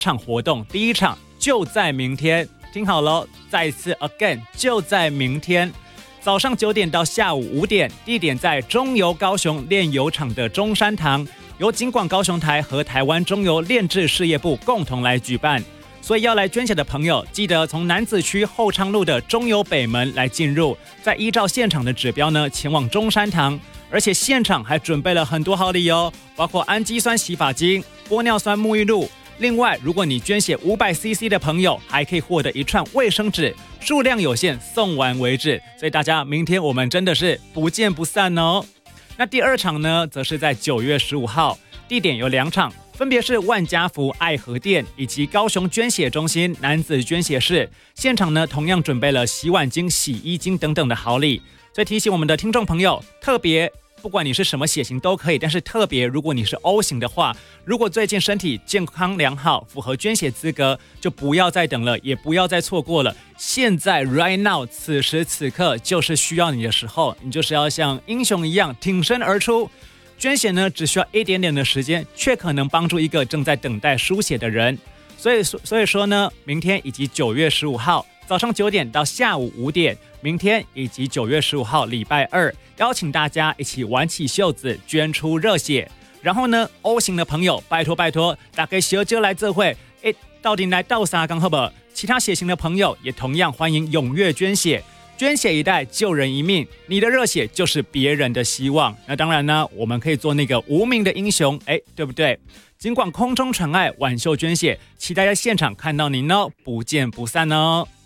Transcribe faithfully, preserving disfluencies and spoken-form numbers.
场活动，第一场就在明天，听好了，再一次 again 就在明天。早上九点到下午五点，地点在中油高雄炼油厂的中山堂，由警广高雄台和台湾中油炼制事业部共同来举办。所以要来捐血的朋友，记得从楠梓区后昌路的中油北门来进入，再依照现场的指标呢，前往中山堂。而且现场还准备了很多好礼哦，包括氨基酸洗发精、玻尿酸沐浴露。另外，如果你捐血五百 C C 的朋友，还可以获得一串卫生纸，数量有限，送完为止。所以大家明天我们真的是不见不散哦。那第二场呢，则是在九月十五号，地点有两场，分别是万家福爱和店以及高雄捐血中心楠梓捐血室。现场呢，同样准备了洗碗巾、洗衣巾等等的好礼。所以提醒我们的听众朋友，特别不管你是什么血型都可以，但是特别如果你是 O 型的话，如果最近身体健康良好，符合捐血资格，就不要再等了，也不要再错过了。现在 right now 此时此刻就是需要你的时候，你就是要像英雄一样挺身而出。捐血呢，只需要一点点的时间，却可能帮助一个正在等待输血的人。所以所以说呢，明天以及九月十五号早上九点到下午五点，明天以及九月十五号礼拜二，邀请大家一起挽起袖子捐出热血。然后呢 O 型的朋友，拜托拜托，大家小酒来这会，哎，到底来到啥刚好不？其他血型的朋友也同样欢迎踊跃捐血，捐血一代救人一命，你的热血就是别人的希望。那当然呢，我们可以做那个无名的英雄，哎，对不对？尽管空中传爱，挽袖捐血，期待在现场看到您哦，不见不散哦。